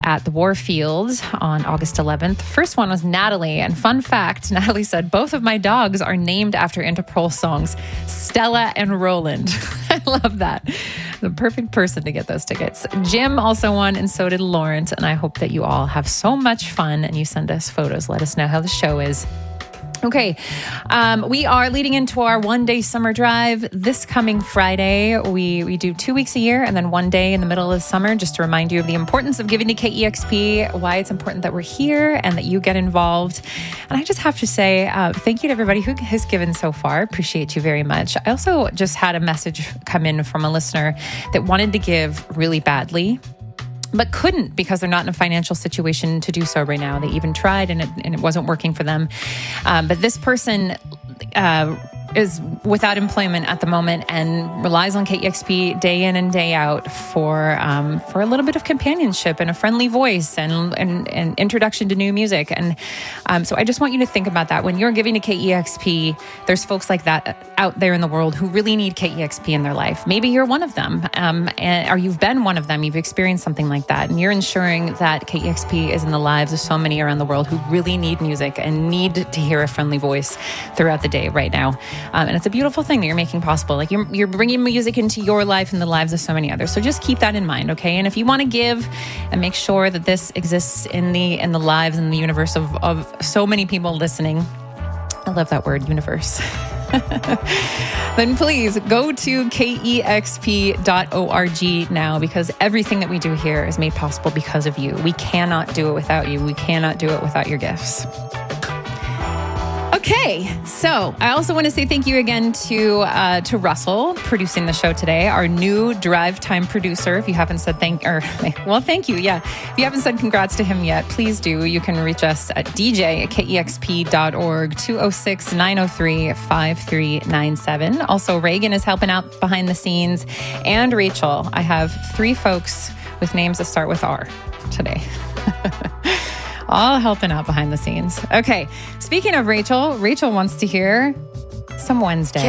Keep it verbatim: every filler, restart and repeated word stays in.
at the Warfield on August eleventh. First one was Natalie. And fun fact, Natalie said, both of my dogs are named after Interpol songs, Stella and Roland. I love that. The perfect person to get those tickets. Jim also won, and so did Lawrence. And I hope that you all have so much fun and you send us photos. Let us know how the show is. Okay, um, we are leading into our one-day summer drive this coming Friday. We we do two weeks a year and then one day in the middle of summer, just to remind you of the importance of giving to K E X P, why it's important that we're here and that you get involved. And I just have to say uh, thank you to everybody who has given so far. Appreciate you very much. I also just had a message come in from a listener that wanted to give really badly, but couldn't because they're not in a financial situation to do so right now. They even tried and it, and it wasn't working for them. Um, but this person uh, is without employment at the moment and relies on K E X P day in and day out for um, for a little bit of companionship and a friendly voice and and, and introduction to new music. And um, so I just want you to think about that. When you're giving to K E X P, there's folks like that out there in the world who really need K E X P in their life. Maybe you're one of them, um, and, or you've been one of them. You've experienced something like that, and you're ensuring that K E X P is in the lives of so many around the world who really need music and need to hear a friendly voice throughout the day right now. Um, and it's a beautiful thing that you're making possible. Like you're, you're bringing music into your life and the lives of so many others. So just keep that in mind, okay? And if you want to give and make sure that this exists in the in the lives and the universe of, of so many people listening, I love that word, universe. Then please go to K E X P dot org now, because everything that we do here is made possible because of you. We cannot do it without you. We cannot do it without your gifts. Okay, so I also want to say thank you again to uh, to Russell producing the show today, our new drive time producer. If you haven't said thank, or well, thank you. Yeah, if you haven't said congrats to him yet, please do. You can reach us at D J at K E X P dot org, two oh six, nine oh three, five three nine seven. Also, Reagan is helping out behind the scenes, and Rachel. I have three folks with names that start with R today. All helping out behind the scenes. Okay, speaking of Rachel, Rachel wants to hear some Wednesday.